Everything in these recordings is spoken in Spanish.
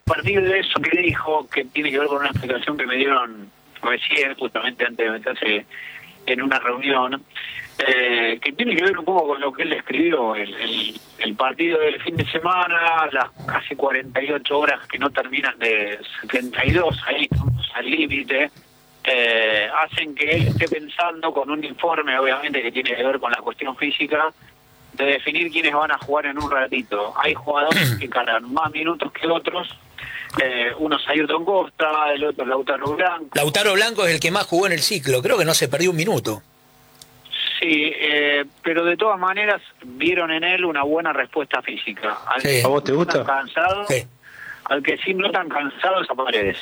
partir de eso que dijo, que tiene que ver con una explicación que me dieron recién, justamente antes de meterse en una reunión, que tiene que ver un poco con lo que él escribió, el partido del fin de semana, las casi 48 horas que no terminan de 72, ahí estamos al límite, hacen que él esté pensando con un informe, obviamente, que tiene que ver con la cuestión física, de definir quiénes van a jugar en un ratito. Hay jugadores que cargan más minutos que otros, uno es Ayrton Costa, el otro Lautaro Blanco. Lautaro Blanco es el que más jugó en el ciclo, creo que no se perdió un minuto. Sí, pero de todas maneras vieron en él una buena respuesta física. Sí. ¿A vos te gusta? Cansado, Sí. al que sí no tan cansado es a Paredes.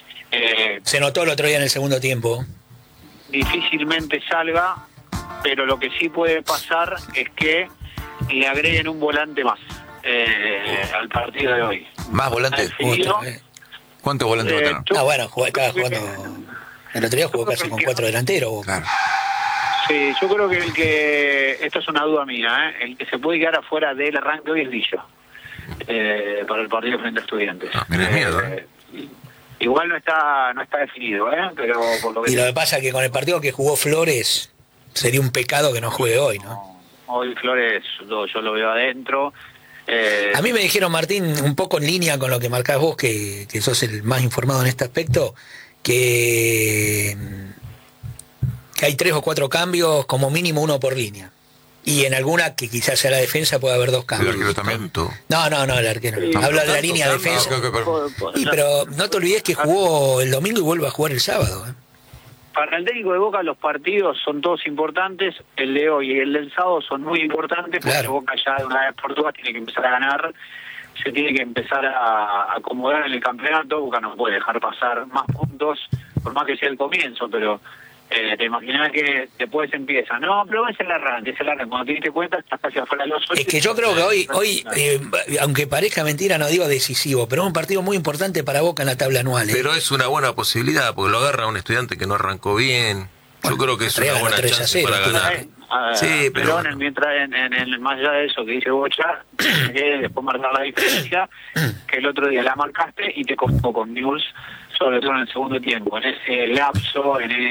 Se notó el otro día en el segundo tiempo. Difícilmente salga, pero lo que sí puede pasar es que le agreguen un volante más al partido de hoy. Más volantes. ¿Cuántos volantes votaron? Bueno, estaba jugando. El otro día jugó casi con 4 delanteros. Claro. Sí, yo creo que esto es una duda mía, el que se puede quedar afuera del arranque hoy es Villa, para el partido frente a Estudiantes. Tenés miedo, Igual no está definido, pero por lo que... Y lo que pasa es que con el partido que jugó Flores, sería un pecado que no juegue hoy, ¿no? Hoy Flores, yo lo veo adentro. A mí me dijeron, Martín, un poco en línea con lo que marcás vos, que sos el más informado en este aspecto, que hay 3 o 4 cambios, como mínimo 1 por línea. Y en alguna, que quizás sea la defensa, puede haber 2 cambios. ¿El arquero también? No, el arquero. Sí, habla de la línea de defensa. Sí, pero no te olvides que jugó el domingo y vuelve a jugar el sábado. Para el técnico de Boca los partidos son todos importantes, el de hoy y el del sábado son muy importantes, porque Claro. Boca ya de una vez por todas tiene que empezar a ganar, se tiene que empezar a acomodar en el campeonato. Boca no puede dejar pasar más puntos, por más que sea el comienzo, pero te imaginas que después empieza, no, pero es el arranque, cuando te diste cuenta estás casi afuera de los 8. Es que yo creo que hoy aunque parezca mentira, no digo decisivo, pero es un partido muy importante para Boca en la tabla anual. Pero es una buena posibilidad, porque lo agarra un estudiante que no arrancó bien. Yo creo que es una ganó buena 3-0, chance para ganar. Sí, pero bueno. Mientras en más allá de eso que dice Bocha, que después marcar la diferencia, que el otro día la marcaste y te costó con News, sobre todo en el segundo tiempo, en ese lapso, en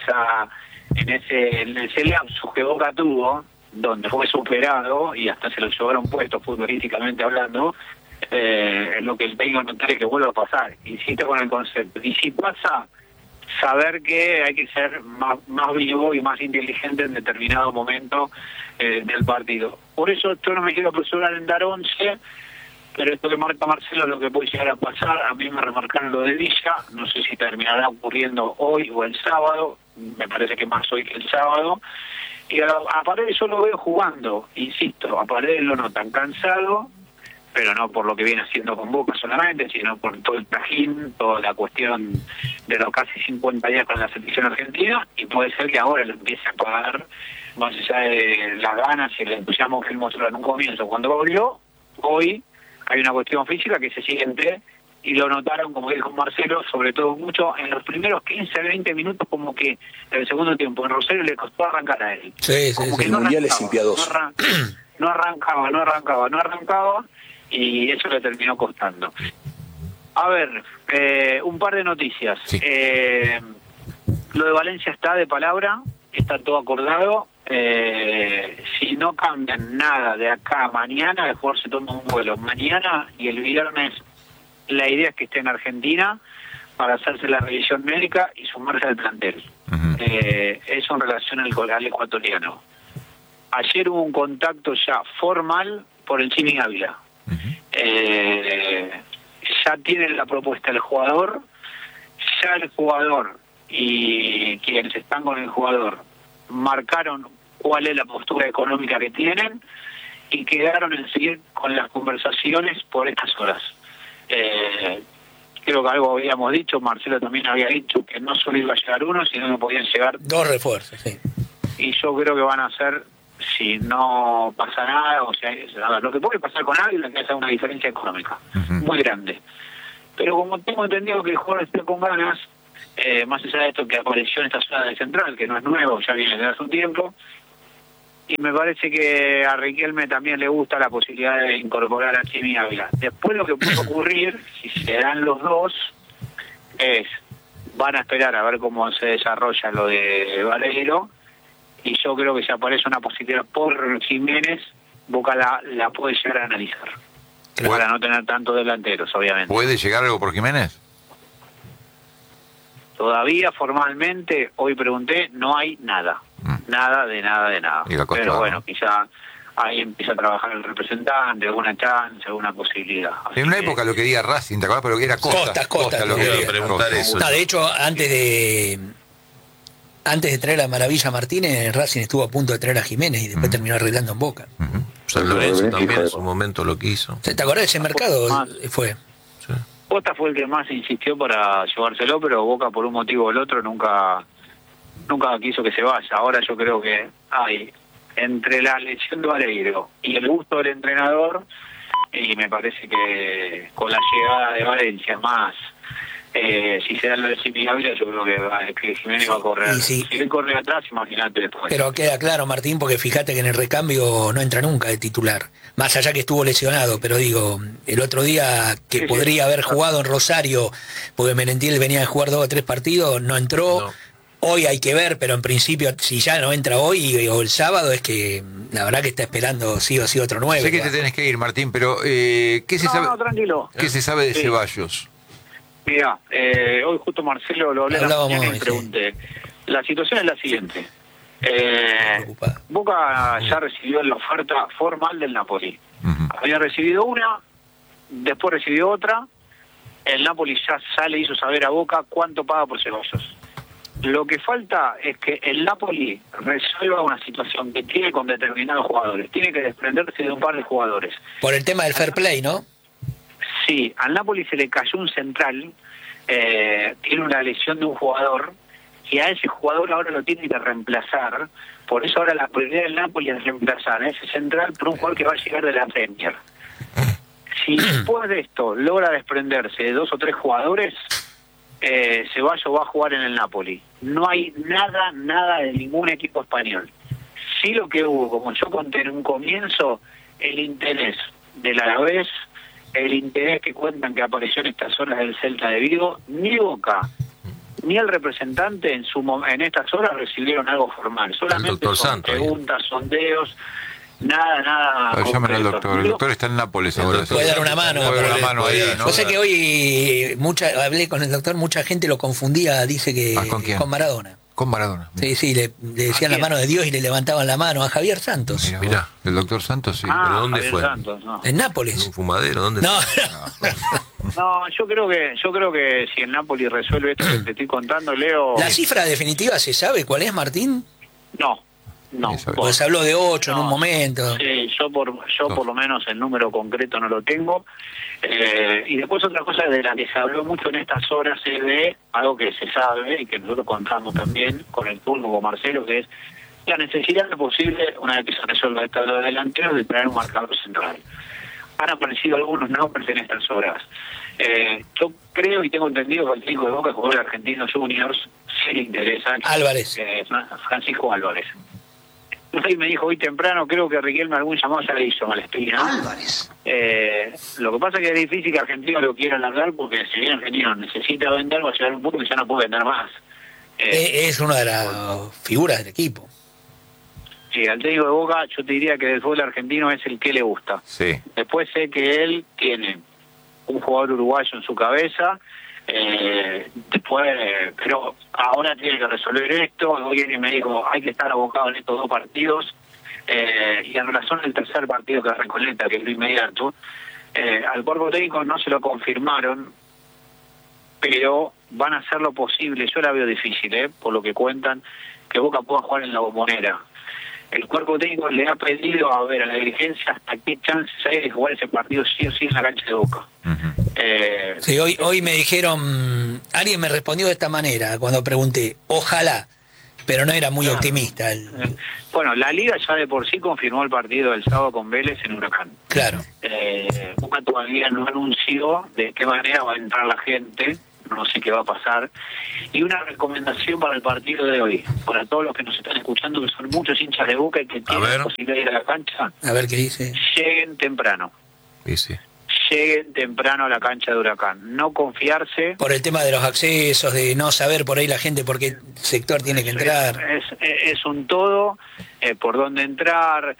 ese lapso que Boca tuvo, donde fue superado y hasta se lo llevaron puesto futbolísticamente hablando, lo que el técnico no quiere que vuelva a pasar. Insisto con el concepto. Y si pasa, saber que hay que ser más vivo y más inteligente en determinado momento del partido. Por eso yo no me quiero apresurar en dar 11, pero esto que marca Marcelo, lo que puede llegar a pasar, a mí me remarcaron lo de Villa, no sé si terminará ocurriendo hoy o el sábado, me parece que más hoy que el sábado, y a Paredes yo lo veo jugando, insisto, a Paredes lo notan cansado, pero no por lo que viene haciendo con Boca solamente, sino por todo el trajín, toda la cuestión de los casi 50 días con la selección argentina, y puede ser que ahora lo empiece a pagar, más allá de las ganas y el entusiasmo que él mostró en un comienzo cuando volvió. Hoy hay una cuestión física que se siente, y lo notaron, como dijo Marcelo, sobre todo mucho en los primeros 15-20 minutos, como que en el segundo tiempo en Rosario le costó arrancar a él. Sí. El Mundial es impiadoso. No arrancaba, y eso le terminó costando. A ver, un par de noticias. Sí. Lo de Valencia está de palabra, está todo acordado. Si no cambian nada de acá a mañana, el jugador se toma un vuelo mañana, y el viernes la idea es que esté en Argentina para hacerse la revisión médica y sumarse al plantel. Eso en relación al ecuatoriano. Ayer hubo un contacto ya formal por el Chimi Ávila. Ya tienen la propuesta del jugador, ya el jugador y quienes están con el jugador marcaron cuál es la postura económica que tienen y quedaron en seguir con las conversaciones por estas horas. Creo que algo habíamos dicho, Marcelo también había dicho que no solo iba a llegar uno, sino que podían llegar 2 refuerzos, sí. Y yo creo que van a ser, si no pasa nada, o sea, a ver, lo que puede pasar con Ávila es que haya una diferencia económica muy grande. Pero como tengo entendido que el jugador esté con ganas, más allá de esto que apareció en esta zona de Central, que no es nuevo, ya viene desde hace un tiempo, Y me parece que a Riquelme también le gusta la posibilidad de incorporar a Chimi Ávila. Después lo que puede ocurrir, si se dan los dos, van a esperar a ver cómo se desarrolla lo de Valero, y yo creo que si aparece una posibilidad por Jiménez, Boca la puede llegar a analizar. Para no tener tantos delanteros, obviamente. ¿Puede llegar algo por Jiménez? Todavía formalmente, hoy pregunté, no hay nada. Nada de nada. Pero bueno, quizá ahí empieza a trabajar el representante, alguna chance, alguna posibilidad. En una época lo quería Racing, ¿te acuerdas? Pero que era Costa Lo lo quería. preguntar eso. No, de hecho, antes de traer a Maravilla Martínez, Racing estuvo a punto de traer a Jiménez y después terminó arreglando en Boca. San Lorenzo también en su momento lo quiso. ¿Te acordás de ese mercado? Fue. Sí. Costa fue el que más insistió para llevárselo, pero Boca por un motivo o el otro nunca quiso que se vaya. Ahora yo creo que hay entre la lesión de Valero y el gusto del entrenador, y me parece que con la llegada de Valencia más, si se da lo de Jimmy Ávila, yo creo que Jiménez va a correr. Sí. Si él corre atrás, imagínate después. Pero queda claro, Martín, porque fíjate que en el recambio no entra nunca de titular. Más allá que estuvo lesionado, pero digo, el otro día que podría haber jugado en Rosario, porque Merentiel venía de jugar 2 o 3 partidos, no entró. No. Hoy hay que ver, pero en principio, si ya no entra hoy o el sábado, es que la verdad que está esperando sí o sí otro 9. Sé que te tenés que ir, Martín, pero ¿qué se sabe? No, tranquilo. ¿Qué se sabe de Ceballos? Mira, hoy justo Marcelo lo hablé en la mañana y pregunté. La situación es la siguiente. Boca ya recibió la oferta formal del Napoli. Había recibido una, después recibió otra. El Napoli ya le hizo saber a Boca cuánto paga por Ceballos. Lo que falta es que el Napoli resuelva una situación que tiene con determinados jugadores. Tiene que desprenderse de un par de jugadores. Por el tema del fair play, ¿no? Sí, al Napoli se le cayó un central, tiene una lesión de un jugador, y a ese jugador ahora lo tiene que reemplazar. Por eso ahora la prioridad del Napoli es reemplazar a ese central por un jugador que va a llegar de la Premier. Si después de esto logra desprenderse de 2 o 3 jugadores, Ceballos va a jugar en el Napoli. No hay nada de ningún equipo español. Sí, lo que hubo, como yo conté en un comienzo, el interés del Alavés, el interés que cuentan que apareció en estas horas del Celta de Vigo. Ni Boca ni el representante en estas horas recibieron algo formal. Solamente son Santos, preguntas, sondeos, nada. Llamen al doctor. El doctor está en Nápoles ahora. Puede dar una mano. Puede dar una mano ahí, ¿no? Yo sé que hoy hablé con el doctor, mucha gente lo confundía, dice que ¿con quién? con Maradona. Con Maradona. Sí, le decían la mano de Dios y le levantaban la mano a Javier Santos. Mirá. El doctor Santos, sí. ¿Pero dónde Javier fue? Santos, no. En ¿En Nápoles. un fumadero? ¿Dónde No, fue? No, yo creo que si el Napoli resuelve esto que te estoy contando, Leo... ¿La cifra definitiva se sabe cuál es, Martín? No. Pues se habló de 8 en un momento. Sí, yo por lo menos el número concreto no lo tengo. Y después otra cosa de la que se habló mucho en estas horas es de algo que se sabe y que nosotros contamos también con el turno con Marcelo, que es la necesidad de posible, una vez que se resuelva esta de delanteros, de traer un marcador central. Han aparecido algunos nombres en estas horas. Yo creo y tengo entendido que el técnico de Boca, jugador argentino Juniors, sí le interesa. Álvarez. Francisco Álvarez. Usted me dijo hoy temprano, creo que Riquelme algún llamado ya le hizo Malespina. Álvarez. Lo que pasa es que es difícil que Argentino lo quiera alargar, porque si bien Argentino necesita vender, va a llegar a un punto que ya no puede vender más. Es una de las figuras del equipo. Sí, al técnico de Boca yo te diría que del fútbol argentino es el que le gusta. Sí. Después sé que él tiene un jugador uruguayo en su cabeza, pero ahora tiene que resolver esto. Hoy me dijo, hay que estar abocado en estos 2 partidos, y en relación al tercer partido que Recoleta, que es lo inmediato, al cuerpo técnico no se lo confirmaron, pero van a hacer lo posible. Yo la veo difícil, por lo que cuentan, que Boca pueda jugar en la Bombonera. El cuerpo técnico le ha pedido a la dirigencia hasta qué chances hay de jugar ese partido sí o sí en la cancha de Boca. Sí, hoy me dijeron, alguien me respondió de esta manera cuando pregunté, ojalá, pero no era muy optimista. Bueno, la Liga ya de por sí confirmó el partido del sábado con Vélez en Huracán. Claro. Boca todavía no anunció de qué manera va a entrar la gente, no sé qué va a pasar. Y una recomendación para el partido de hoy, para todos los que nos están escuchando, que son muchos hinchas de Boca y que tienen la posibilidad de ir a la cancha, a ver qué dice. Lleguen temprano. Sí, sí. Lleguen temprano a la cancha de Huracán. No confiarse. Por el tema de los accesos, de no saber por ahí la gente por qué sector tiene que entrar. Es un todo, por dónde entrar.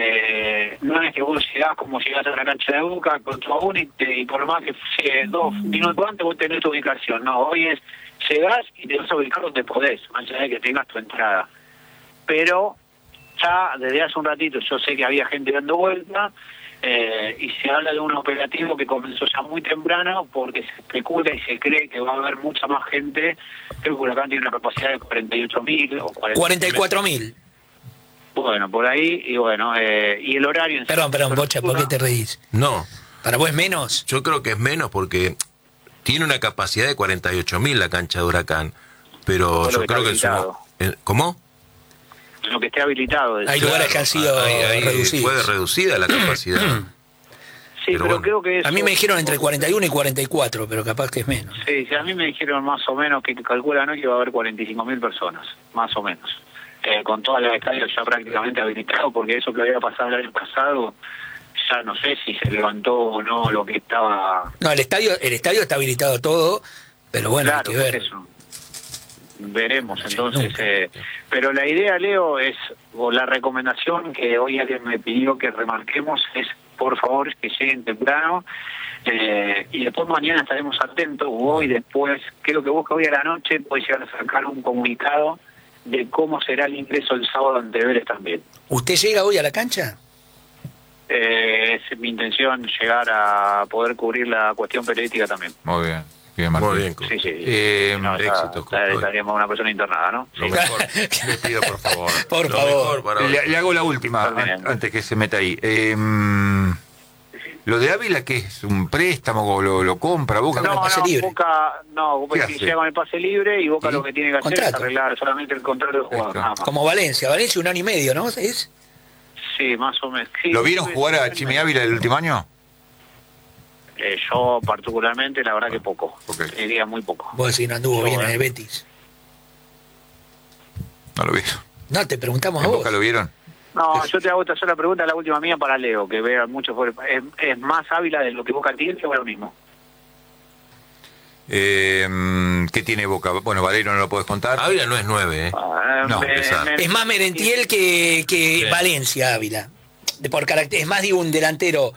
No es que vos llegás como llegás a la cancha de Boca con tu abón y por más que sea 2 minutos antes vos tenés tu ubicación. No, hoy es llegás y te vas a ubicar donde podés, más allá de que tengas tu entrada. Pero ya desde hace un ratito yo sé que había gente dando vuelta. Y se habla de un operativo que comenzó ya muy temprano porque se especula y se cree que va a haber mucha más gente. Creo que Huracán tiene una capacidad de 48.000 o 44.000. Bueno, por ahí, y bueno, y el horario... Perdón, Bocha, ¿por qué te reís? No. ¿Para vos es menos? Yo creo que es menos porque tiene una capacidad de 48.000 la cancha de Huracán, pero yo creo que es... ¿Cómo? Lo que esté habilitado. Hay lugares que han sido reducidos. Fue reducida la capacidad. Sí, pero bueno, creo que eso, a mí me dijeron entre 41 y 44, pero capaz que es menos. Sí, a mí me dijeron más o menos que calculan hoy que va a haber 45.000 personas, más o menos. Con todas las estadios ya prácticamente habilitados, porque eso que había pasado el año pasado, ya no sé si se levantó o no lo que estaba... No, el estadio está habilitado todo, pero bueno, claro, hay que ver. Eso. Veremos, entonces... pero la idea, Leo, es, o la recomendación que hoy alguien me pidió que remarquemos es, por favor, que lleguen temprano, y después mañana estaremos atentos, o hoy después, creo que hoy a la noche puede llegar a sacar un comunicado de cómo será el ingreso el sábado ante Vélez también. ¿Usted llega hoy a la cancha? Es mi intención llegar a poder cubrir la cuestión periodística también. Muy bien. Bien, Martín. Muy bien. Sí. No, éxitos. estaríamos una persona internada, ¿no? Lo mejor. Le pido, por favor. Por favor. Le hago la última, antes que se meta ahí. Lo de Ávila, ¿qué es? ¿Un préstamo o lo compra Boca? No, pase libre. Boca llega con el pase libre y Boca lo que tiene que hacer es arreglar solamente el contrato de jugador. Nada más. Como Valencia 1 año y medio, ¿no? ¿Es? Sí, más o menos. Sí, ¿Lo vieron jugar a Chimi Ávila el último año? Yo particularmente, la verdad que poco. Diría muy poco. Vos decís, no anduvo bien en el Betis. No lo vi. No, te preguntamos a ¿En vos. Boca lo vieron? No, yo te hago esta sola pregunta, la última mía para Leo, que vea mucho. ¿Es más Ávila de lo que Boca tiene o lo mismo? ¿Qué tiene Boca? Bueno, Valero no lo podés contar. Ávila no es 9, No, es más Merentiel que Valencia, Ávila. Por carácter, es más, digo, un delantero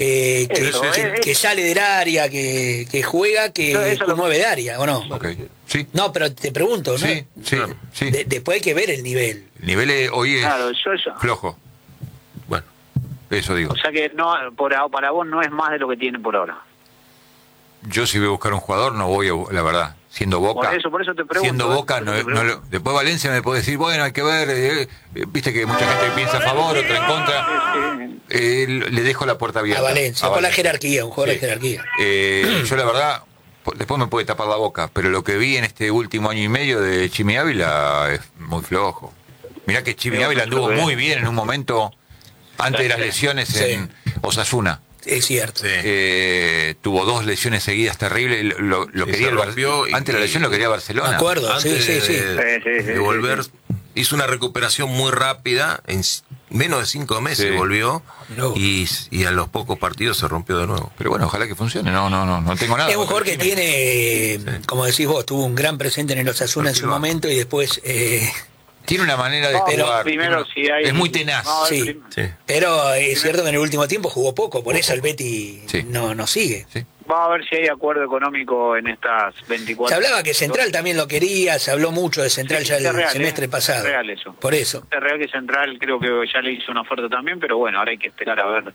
que sale del área, que juega, que un 9 de área, ¿o no? Okay. Sí. No, pero te pregunto, ¿no? Sí. Después hay que ver el nivel. El nivel hoy es claro, flojo. Bueno. Eso digo. O sea que no, para vos no es más de lo que tiene por ahora. Yo si voy a buscar un jugador no voy a, la verdad, siendo Boca. Por eso te pregunto. Siendo Boca, después Valencia me puede decir, bueno, hay que ver, viste que mucha gente piensa a favor, otra en contra. Le dejo la puerta abierta. A Valencia, con la jerarquía, un jugador de jerarquía. Yo la verdad, después me puede tapar la boca, pero lo que vi en este último año y medio de Chimi Ávila es muy flojo. Mirá que Chimi Ávila anduvo muy bien en un momento antes de las lesiones en Osasuna. Es cierto. Tuvo 2 lesiones seguidas terribles. Lo quería antes de la lesión lo quería Barcelona. De acuerdo, antes de volver, hizo una recuperación muy rápida. En menos de 5 meses volvió. No. Y a los pocos partidos se rompió de nuevo. Pero bueno, ojalá que funcione. No tengo nada. Es un jugador que tiene, como decís vos, tuvo un gran presente en el Osasuna en su momento y después... Tiene una manera de jugar. Primero, si hay... Es muy tenaz. Sí. Pero es cierto que en el último tiempo jugó poco, por eso el Betis no sigue. Sí. Vamos a ver si hay acuerdo económico en estas 24. Se hablaba que Central también lo quería, se habló mucho de Central ya el real, semestre pasado. Es real eso. Por eso. Es real que Central creo que ya le hizo una oferta también, pero bueno, ahora hay que esperar a ver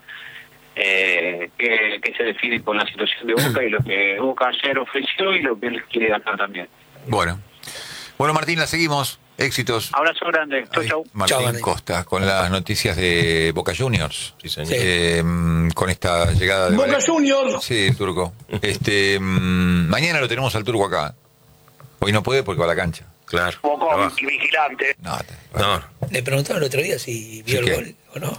qué se define con la situación de Boca y lo que Boca ayer ofreció y lo que él quiere ganar también. Bueno, Martín, la seguimos. Éxitos. Abrazo grande. Chau. Martín Costa con las noticias de Boca Juniors. Sí, señor. Con esta llegada de Boca Juniors. Sí, el turco. Mañana lo tenemos al turco acá. Hoy no puede porque va a la cancha. Claro. Poco vigilante. No. Le preguntaron el otro día si vio el gol o no.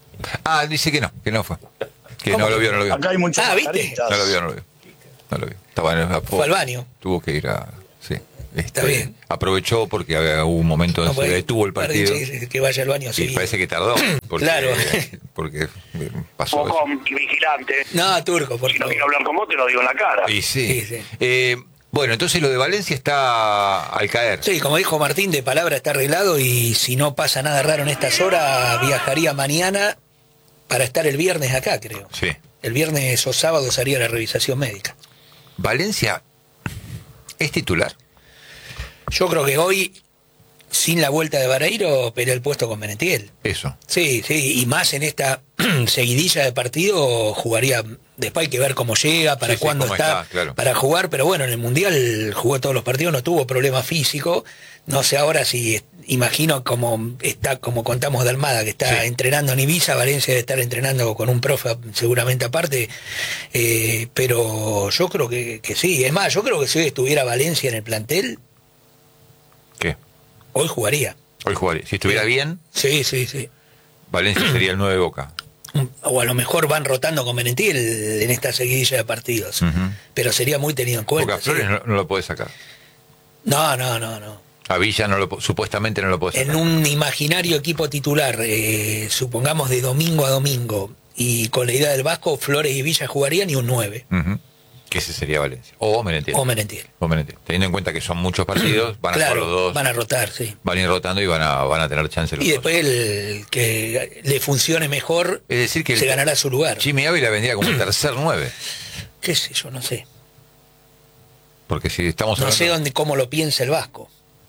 Dice que no fue. Que no lo vio. Acá hay muchos. ¿viste? No lo vio. Fue al baño. Tuvo que ir a... Sí. Está bien. Aprovechó porque hubo un momento donde se detuvo el partido. Que vaya al baño así. Sí, parece que tardó. Porque, claro. Porque pasó un poco vigilante. No, Turco, porque... Si no quiero hablar con vos, te lo digo en la cara. Y sí. Bueno, entonces lo de Valencia está al caer. Sí, como dijo Martín, de palabra está arreglado y si no pasa nada raro en estas horas, viajaría mañana para estar el viernes acá, creo. Sí. El viernes o sábado sería la revisación médica. ¿Valencia es titular? Yo creo que hoy, sin la vuelta de Vareiro, pelea el puesto con Menetiel. Eso. Sí, y más en esta seguidilla de partido jugaría. Después hay que ver cómo llega, para cuándo está, claro. Para jugar, pero bueno, en el Mundial jugó todos los partidos, no tuvo problema físico. No sé ahora si, imagino como contamos de Almada, que está entrenando en Ibiza, Valencia debe estar entrenando con un profe seguramente aparte, pero yo creo que sí. Es más, yo creo que si hoy estuviera Valencia en el plantel, ¿qué? Hoy jugaría. Si estuviera bien, sí. Valencia sería el 9 de Boca. O a lo mejor van rotando con Menetiel en esta seguidilla de partidos. Pero sería muy tenido en cuenta. Porque a Flores no lo puede sacar. No. A Villa supuestamente no lo puede sacar. En un imaginario equipo titular, supongamos de domingo a domingo, y con la idea del Vasco, Flores y Villa jugarían y un 9. Que ese sería Valencia. O Menetiel. Teniendo en cuenta que son muchos partidos, van a jugar los dos. Van a rotar, sí. Van a ir rotando y van a tener chance los y dos. Después el que le funcione mejor, es decir, que se ganará su lugar. Jimmy Ávila vendría como tercer 9. ¿Qué sé yo? No sé. Porque si estamos hablando... No sé cómo lo piensa el Vasco.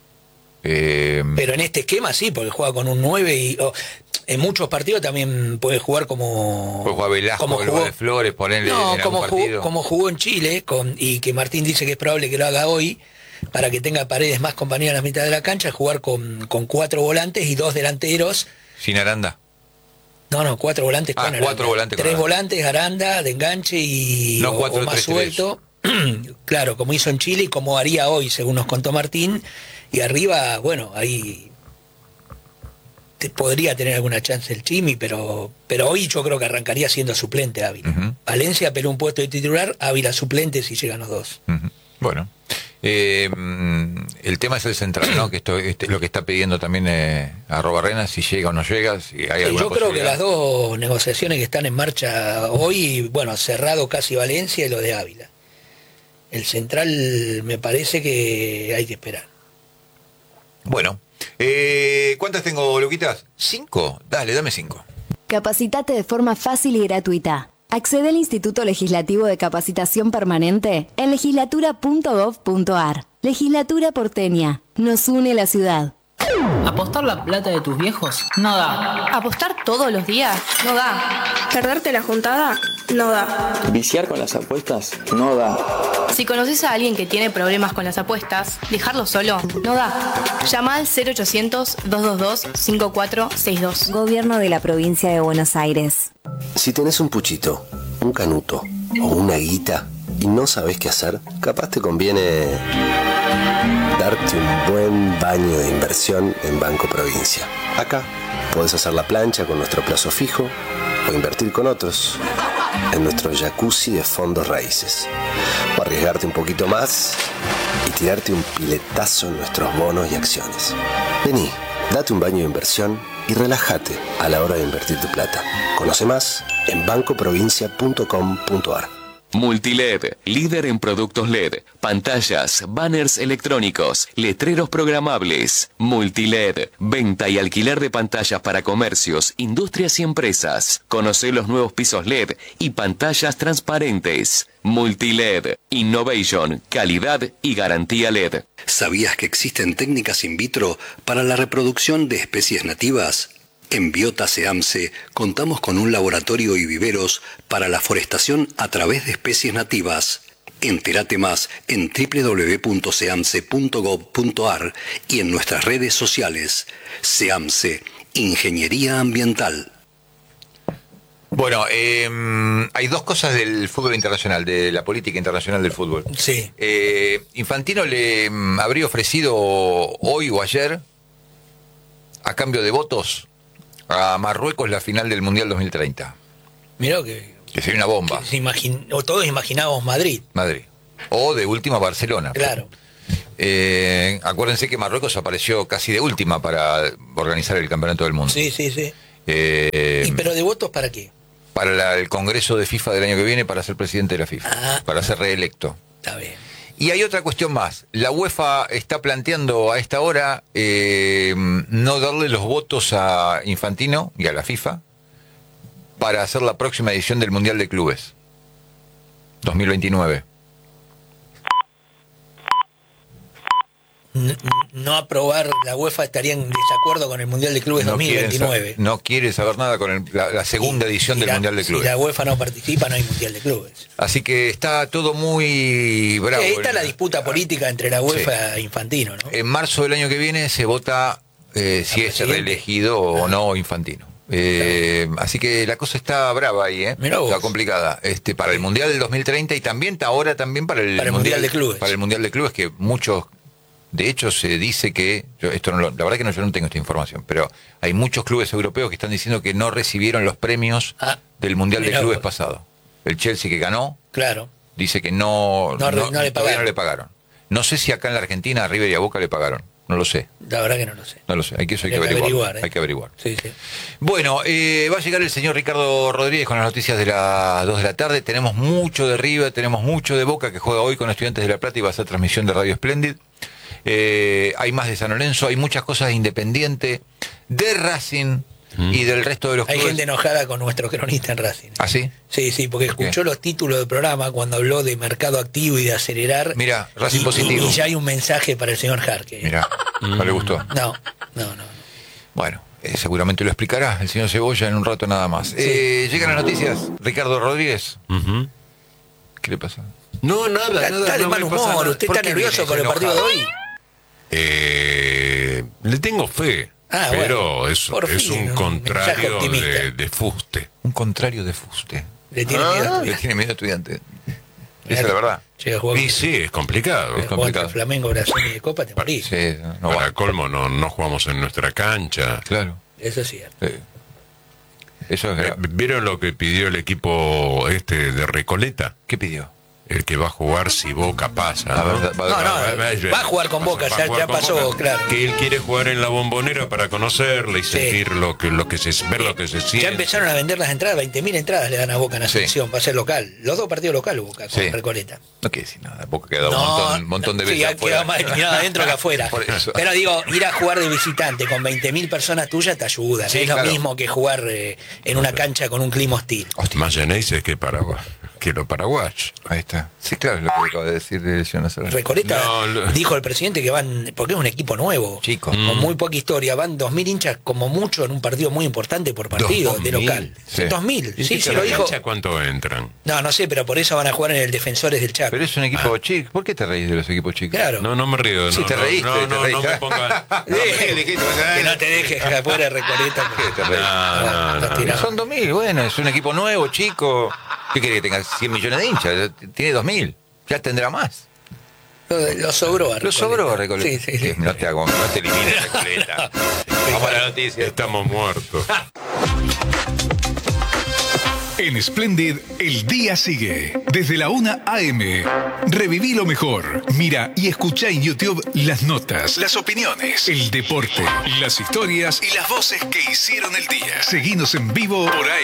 Pero en este esquema sí, porque juega con un 9 y... en muchos partidos también puede jugar como... Puede jugar Velasco, como jugó de Flores, ponerle en algún partido. Como jugó en Chile, y que Martín dice que es probable que lo haga hoy, para que tenga Paredes más compañía en la mitad de la cancha, jugar con 4 volantes y 2 delanteros. ¿Sin Aranda? No, 4 volantes con Aranda. 4 volantes 3 volantes, Aranda, de enganche y no, 4, o más 3, suelto. Claro, como hizo en Chile y como haría hoy, según nos contó Martín. Y arriba, bueno, ahí... podría tener alguna chance el Chimi, pero hoy yo creo que arrancaría siendo suplente Ávila. Valencia pelea un puesto de titular, Ávila suplente si llegan los dos. Bueno, el tema es el central, ¿no? Que esto lo que está pidiendo también @Barrena, si llega o no llega, si hay alguna yo creo que las dos negociaciones que están en marcha hoy, bueno, cerrado casi Valencia y lo de Ávila. El central me parece que hay que esperar. Bueno. ¿Cuántas tengo, Luquitas? 5. Dale, dame 5. Capacitate de forma fácil y gratuita. Accede al Instituto Legislativo de Capacitación Permanente en legislatura.gov.ar. Legislatura porteña. Nos une la ciudad. ¿Apostar la plata de tus viejos? No da. ¿Apostar todos los días? No da. ¿Perderte la juntada? No da. ¿Viciar con las apuestas? No da. Si conoces a alguien que tiene problemas con las apuestas, dejarlo solo no da. Llama al 0800-222-5462. Gobierno de la Provincia de Buenos Aires. Si tenés un puchito, un canuto o una guita y no sabés qué hacer, capaz te conviene darte un buen baño de inversión en Banco Provincia. Acá podés hacer la plancha con nuestro plazo fijo o invertir con otros en nuestro jacuzzi de fondos raíces. O arriesgarte un poquito más y tirarte un piletazo en nuestros bonos y acciones. Vení, date un baño de inversión y relájate a la hora de invertir tu plata. Conoce más en bancoprovincia.com.ar. Multiled, líder en productos LED, pantallas, banners electrónicos, letreros programables. Multiled, venta y alquiler de pantallas para comercios, industrias y empresas. Conoce los nuevos pisos LED y pantallas transparentes. Multiled, innovation, calidad y garantía LED. ¿Sabías que existen técnicas in vitro para la reproducción de especies nativas? En Biota SEAMSE contamos con un laboratorio y viveros para la forestación a través de especies nativas. Entérate más en www.seamse.gov.ar y en nuestras redes sociales. SEAMSE, Ingeniería Ambiental. Bueno, hay dos cosas del fútbol internacional, de la política internacional del fútbol. Sí. Infantino le habría ofrecido hoy o ayer, a cambio de votos, a Marruecos la final del Mundial 2030. Mirá que sería una bomba. Todos imaginábamos Madrid. O de última Barcelona. Claro. Acuérdense que Marruecos apareció casi de última para organizar el campeonato del mundo. Sí. ¿Y pero de votos para qué? Para el Congreso de FIFA del año que viene, para ser presidente de la FIFA, para ser reelecto. Está bien. Y hay otra cuestión más. La UEFA está planteando a esta hora no darle los votos a Infantino y a la FIFA para hacer la próxima edición del Mundial de Clubes 2029. No aprobar la UEFA estaría en desacuerdo con el Mundial de Clubes 2029. No quiere saber nada con la segunda edición del Mundial de Clubes. Si la UEFA no participa, no hay Mundial de Clubes. Así que está todo muy bravo. Ahí está la disputa política entre la UEFA e Infantino, ¿no? En marzo del año que viene se vota si es reelegido o no Infantino. Así que la cosa está brava ahí, está complicada. Para el Mundial del 2030 y también ahora también para el Mundial de Clubes. Para el Mundial de Clubes, que muchos, de hecho se dice que, la verdad que yo no tengo esta información, pero hay muchos clubes europeos que están diciendo que no recibieron los premios del Mundial de Clubes pasado. El Chelsea que ganó, dice que todavía no le pagaron. No sé si acá en la Argentina a River y a Boca le pagaron. No lo sé. La verdad que no lo sé. No lo sé, hay que averiguar. Hay que averiguar. Sí. Bueno, va a llegar el señor Ricardo Rodríguez con las noticias de las 2 de la tarde. Tenemos mucho de River, tenemos mucho de Boca, que juega hoy con Estudiantes de La Plata y va a ser transmisión de Radio Splendid. Hay más de San Lorenzo, hay muchas cosas de Independiente, de Racing y del resto de los clubes. Hay gente enojada con nuestro cronista en Racing. ¿Ah, sí? Sí, porque escuchó los títulos del programa cuando habló de mercado activo y de acelerar. Mira, Racing positivo. Y ya hay un mensaje para el señor Jarque. Mira, ¿no le gustó? No. Bueno, seguramente lo explicará el señor Cebolla en un rato nada más. Llegan las noticias. Ricardo Rodríguez. ¿Qué le pasa? No, nada. Está de mal humor. ¿Usted está nervioso con el partido de hoy? Le tengo fe. Pero bueno, es un contrario de fuste. Un contrario de fuste. ¿Le tiene miedo? Le tiene miedo a Estudiante. Esa es la verdad. Y sí, es complicado. Es complicado. Flamengo, Brasil y de Copa te morís. Sí, para colmo, no jugamos en nuestra cancha. Claro. Eso es cierto. Eso es grave. ¿Vieron lo que pidió el equipo de Recoleta? ¿Qué pidió? El que va a jugar si Boca pasa. Va a jugar con Boca, ya pasó, claro. Que él quiere jugar en la Bombonera para conocerla y sentir ver lo que se siente. Ya empezaron a vender las entradas, 20.000 entradas le dan a Boca en la selección, va a ser local. Los 2 partidos locales Boca con Recoleta. No quiere decir nada, Boca quedó un montón de veces afuera. Sí, queda más eliminado adentro que afuera. Pero digo, ir a jugar de visitante con 20.000 personas tuyas te ayuda. Es lo mismo que jugar en una cancha con un clima hostil. Más Geneise que los paraguayos. Ahí está. Sí, claro, es lo que acaba de decir Jonas. Recoleta dijo el presidente que van, porque es un equipo nuevo, chico, con muy poca historia, van 2.000 hinchas como mucho en un partido muy importante por partido de local. 2.000, sí, se lo dijo. ¿Cuánto entran? No sé, pero por eso van a jugar en el Defensores del Chaco. Pero es un equipo chico. ¿Por qué te reís de los equipos chicos? Claro. No me río. Sí, te reíste. No me pongas. Que no te dejes afuera Recoleta. No. Son 2.000, bueno, es un equipo nuevo, chico. ¿Qué quiere que tenga 100 millones de hinchas? Tiene 2.000. Ya tendrá más. Lo sobró a Recoleta. Lo sobró a Recoleta. Sí. No te elimines Recoleta. Vamos a la noticia. Estamos muertos. En Splendid, el día sigue. Desde la 1 a.m. Reviví lo mejor. Mira y escucha en YouTube las notas, las opiniones, el deporte, las historias y las voces que hicieron el día. Seguinos en vivo por AM.